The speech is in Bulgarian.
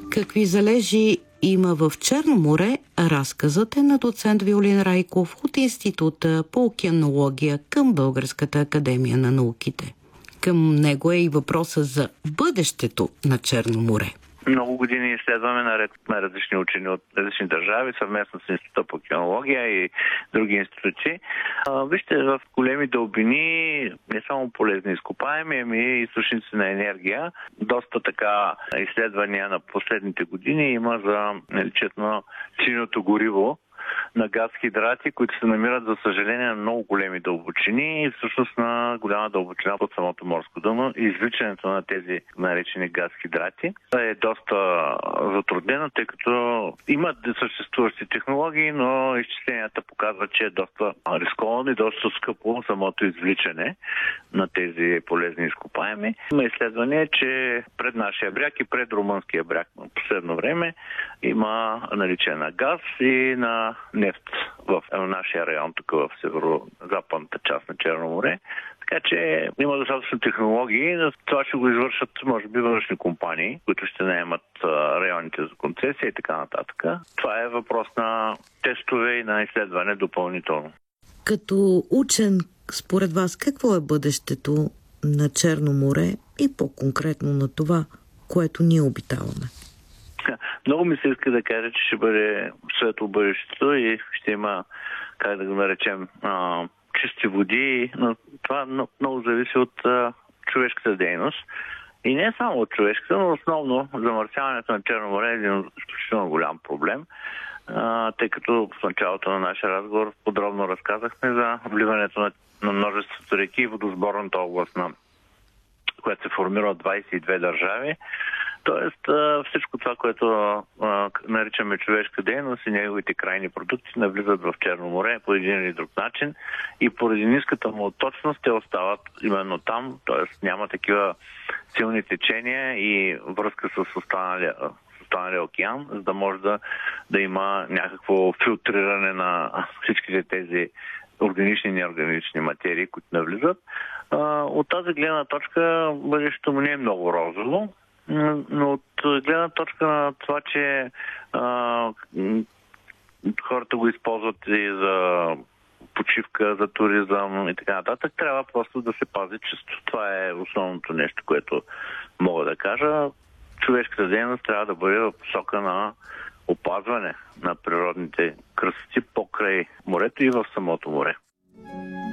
Какви залежи има в Черно море, разказът е на доцент Виолин Райков от Института по океанология към Българската академия на науките. Към него е и въпроса за бъдещето на Черно море. Много години изследваме на различни учени от различни държави, съвместно с Института по океанология и други институции. Вижте, в големи дълбини не само полезни изкопаеми, ами и източници на енергия. Доста така изследвания на последните години има за наличието на синьото гориво на газ хидрати, които се намират, за съжаление, на много големи дълбочини и всъщност на голяма дълбочина под самото морско дъно. И извличането на тези наречени газ хидрати е доста затруднено, тъй като имат съществуващи технологии, но изчисленията показват, че е доста рисковано и доста скъпо самото извличане на тези полезни изкопаеми. Има изследване, че пред нашия бряг и пред румънския бряг на последно време има наличие на газ и на нефт в нашия район, тук в северо-западната част на Черно море. Така че има достатъчно технологии. Това ще го извършат, може би, външни компании, които ще наемат районите за концесия и така нататък. Това е въпрос на тестове и на изследване допълнително. Като учен, според вас, какво е бъдещето на Черно море и по-конкретно на това, което ние обитаваме? Много ми се иска да кажа, че ще бъде светло бъдещето и ще има, как да го наречем, чисти води, но това много зависи от човешката дейност. И не само от човешката, но основно замърсяването на Черно море е един изключително голям проблем, тъй като в началото на нашия разговор подробно разказахме за вливането на множеството реки и водосборната област, която се формира от 22 държави. Тоест всичко това, което наричаме човешка дейност и неговите крайни продукти навлизат в Черно море по един или друг начин и поради ниската му точност те остават именно там, т.е. няма такива силни течения и връзка с останалия океан, за да може да има някакво филтриране на всичките тези органични и неорганични материи, които навлизат. От тази гледна точка бъдещето му не е много розово, но от гледна точка на това, че хората го използват и за почивка, за туризъм и така нататък, трябва просто да се пази чисто. Това е основното нещо, което мога да кажа. Човешката дейност трябва да бъде в посока на опазване на природните красоти покрай морето и в самото море.